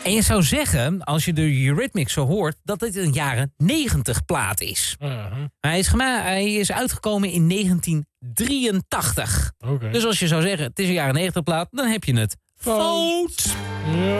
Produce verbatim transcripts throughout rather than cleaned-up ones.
En je zou zeggen, als je de Eurythmics zo hoort, dat dit een jaren negentig plaat is. Uh-huh. Hij is, gema- hij is uitgekomen in negentien drieëntachtig. Okay. Dus als je zou zeggen, het is een jaren negentig plaat, dan heb je het fout. Ja.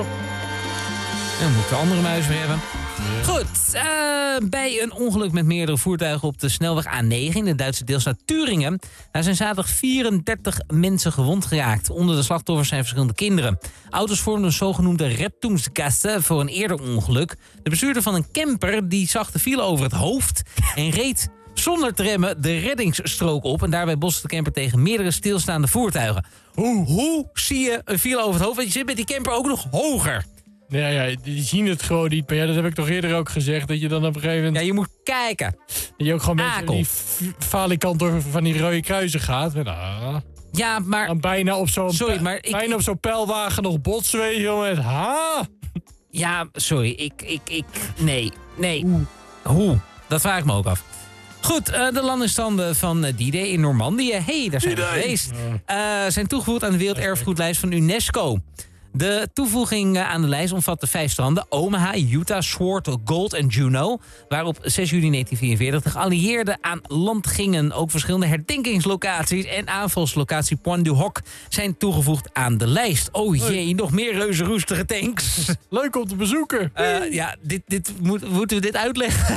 En dan moet ik de andere muis weer hebben. Ja. Goed, uh, bij een ongeluk met meerdere voertuigen op de snelweg A negen in de Duitse deelstaat Turingen. Daar zijn zaterdag vierendertig mensen gewond geraakt. Onder de slachtoffers zijn verschillende kinderen. Auto's vormden een zogenoemde Rettungsgasse voor een eerder ongeluk. De bestuurder van een camper die zag de file over het hoofd en reed zonder te remmen de reddingsstrook op. En daarbij botste de camper tegen meerdere stilstaande voertuigen. Hoe, hoe zie je een file over het hoofd? Want je zit met die camper ook nog hoger. Ja, ja, die zien het gewoon niet. Maar ja, dat heb ik toch eerder ook gezegd. Dat je dan op een gegeven moment... Ja, je moet kijken. Dat je ook gewoon Akel. met die f- falikant door van die rode kruisen gaat. Met, ah, ja, maar... Dan bijna op zo'n sorry, maar ik, bijna op zo'n pijlwagen nog botsen, weet je, met ha. Ja, sorry. Ik, ik, ik... Nee, nee. Hoe? Hoe? Dat vraag ik me ook af. Goed, uh, de landingsstanden van uh, D-Day in Normandië. Hé, hey, daar zijn we geweest. Uh, zijn toegevoegd aan de Werelderfgoedlijst van UNESCO. De toevoeging aan de lijst omvat de vijf stranden Omaha, Utah, Sword, Gold en Juneau, waar op zes juli negentien vierenveertig de geallieerden aan land gingen. Ook verschillende herdenkingslocaties en aanvalslocatie Pointe du Hoc zijn toegevoegd aan de lijst. Oh jee, nog meer reuzenroestige tanks. Leuk om te bezoeken. Uh, ja, dit, dit, moet, moeten we dit uitleggen?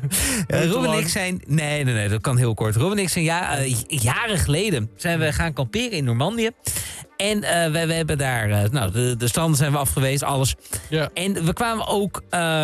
uh, Rob en ik zijn... Nee, nee, nee, dat kan heel kort. Rob en ik zijn ja, uh, jaren geleden zijn we gaan kamperen in Normandië. En uh, we, we hebben daar... Uh, nou, de, de stranden zijn we af geweest, alles. Ja. En we kwamen ook uh,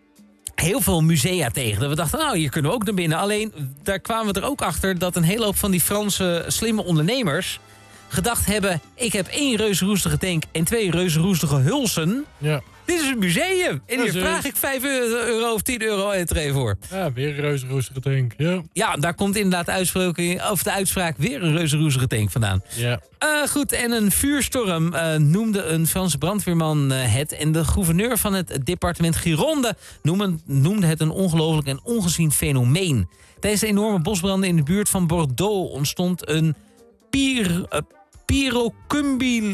heel veel musea tegen. We dachten, nou, hier kunnen we ook naar binnen. Alleen, daar kwamen we er ook achter dat een hele hoop van die Franse slimme ondernemers gedacht hebben, ik heb één reuzenroestige tank en twee reuzenroestige hulsen. Ja. Dit is een museum. En hier vraag ik vijf euro of tien euro entree voor. Ja, weer een reuzenroestige tank. Ja. Ja, daar komt inderdaad de uitspraak, of de uitspraak weer een reuzenroestige tank vandaan. Ja. Uh, goed, en een vuurstorm uh, noemde een Franse brandweerman uh, het. En de gouverneur van het departement Gironde noemde, noemde het een ongelooflijk en ongezien fenomeen. Tijdens de enorme bosbranden in de buurt van Bordeaux ontstond een pyr, uh, pyrocumbil...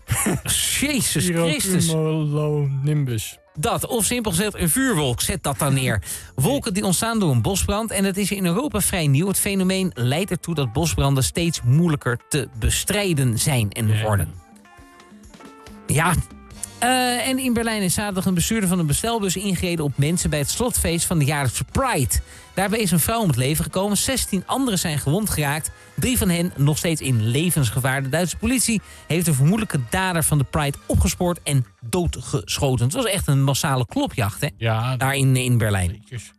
Jezus Christus. Nimbus. Dat, of simpel gezegd een vuurwolk, zet dat dan neer. Wolken die ontstaan door een bosbrand en het is in Europa vrij nieuw. Het fenomeen leidt ertoe dat bosbranden steeds moeilijker te bestrijden zijn en worden. Ja, uh, en in Berlijn is zaterdag een bestuurder van een bestelbus ingereden op mensen bij het slotfeest van de jaarlijkse Pride. Daarbij is een vrouw om het leven gekomen. zestien anderen zijn gewond geraakt. Drie van hen nog steeds in levensgevaar. De Duitse politie heeft de vermoedelijke dader van de Pride opgespoord en doodgeschoten. Het was echt een massale klopjacht, hè? Ja, daar in, in Berlijn. Zeker.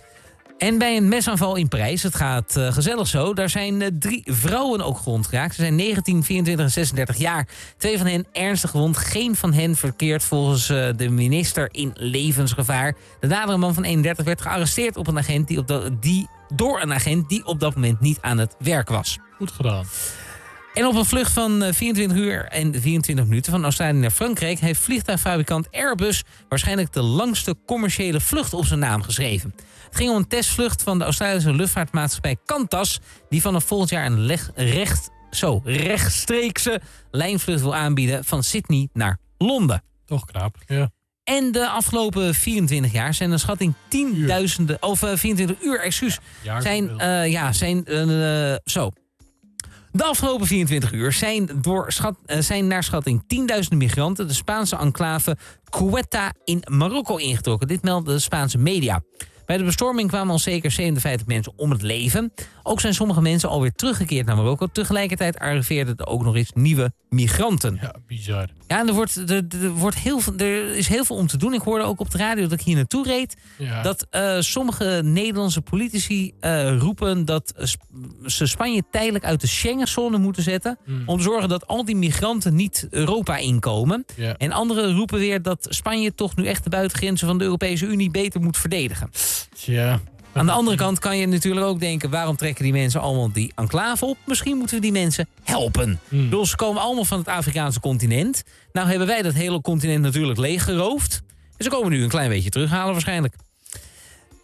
En bij een mesaanval in Parijs, het gaat uh, gezellig zo, daar zijn uh, drie vrouwen ook gewond geraakt. Ze zijn negentien, vierentwintig en zesendertig jaar. Twee van hen ernstig gewond. Geen van hen verkeert volgens uh, de minister in levensgevaar. De dader, een man van eenendertig, werd gearresteerd op een agent die op de, die, door een agent die op dat moment niet aan het werk was. Goed gedaan. En op een vlucht van vierentwintig uur en vierentwintig minuten van Australië naar Frankrijk heeft vliegtuigfabrikant Airbus waarschijnlijk de langste commerciële vlucht op zijn naam geschreven. Het ging om een testvlucht van de Australische luchtvaartmaatschappij Qantas, die vanaf volgend jaar een leg, recht, zo, rechtstreekse lijnvlucht wil aanbieden van Sydney naar Londen. Toch knap, ja. En de afgelopen vierentwintig jaar zijn een schatting tienduizenden, of uh, vierentwintig uur, excuus, ja, zijn, uh, ja, zijn, uh, zo. De afgelopen vierentwintig uur zijn, door schat, uh, zijn naar schatting tienduizenden migranten de Spaanse enclave Ceuta in Marokko ingetrokken. Dit meldde de Spaanse media. Bij de bestorming kwamen al zeker zevenenvijftig mensen om het leven. Ook zijn sommige mensen alweer teruggekeerd naar Marokko. Tegelijkertijd arriveerden er ook nog eens nieuwe migranten. Ja, bizar. Ja, en er, wordt, er, er, wordt heel veel, er is heel veel om te doen. Ik hoorde ook op de radio dat ik hier naartoe reed. Ja. Dat uh, sommige Nederlandse politici uh, roepen dat sp- ze Spanje tijdelijk uit de Schengenzone moeten zetten. Mm. Om te zorgen dat al die migranten niet Europa inkomen. Ja. En anderen roepen weer dat Spanje toch nu echt de buitengrenzen van de Europese Unie beter moet verdedigen. Ja. Aan de andere kant kan je natuurlijk ook denken, waarom trekken die mensen allemaal die enclave op? Misschien moeten we die mensen helpen. Hmm. Dus ze komen allemaal van het Afrikaanse continent. Nou hebben wij dat hele continent natuurlijk leeggeroofd. En ze komen nu een klein beetje terughalen waarschijnlijk.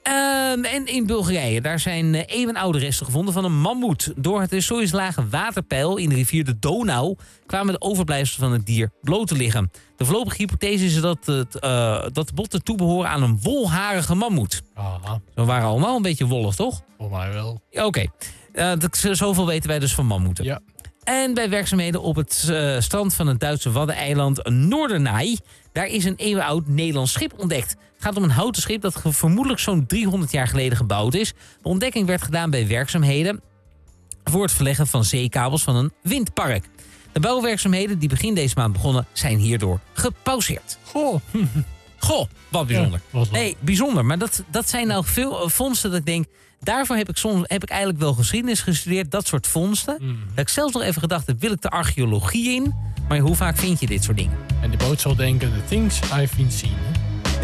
Um, en in Bulgarije, daar zijn uh, eeuwenoude resten gevonden van een mammoet. Door het historisch lage waterpeil in de rivier de Donau kwamen de overblijfselen van het dier bloot te liggen. De voorlopige hypothese is dat, het, uh, dat de botten toebehoren aan een wolharige mammoet. Aha, We waren allemaal een beetje wollig, toch? volgens mij wel. Oké, okay. uh, zoveel weten wij dus van mammoeten. Ja. En bij werkzaamheden op het uh, strand van het Duitse waddeneiland Noordernaai, daar is een eeuwenoud Nederlands schip ontdekt. Het gaat om een houten schip dat vermoedelijk zo'n driehonderd jaar geleden gebouwd is. De ontdekking werd gedaan bij werkzaamheden voor het verleggen van zeekabels van een windpark. De bouwwerkzaamheden die begin deze maand begonnen zijn hierdoor gepauzeerd. Goh. Goh, wat bijzonder. Ja, wat nee, bijzonder. Maar dat, dat zijn nou veel vondsten dat ik denk, daarvoor heb ik, soms, heb ik eigenlijk wel geschiedenis gestudeerd. Dat soort vondsten. Mm. Dat ik zelfs nog even gedacht heb, wil ik de archeologie in? Maar hoe vaak vind je dit soort dingen? En de boot zal denken, the things I've been seen.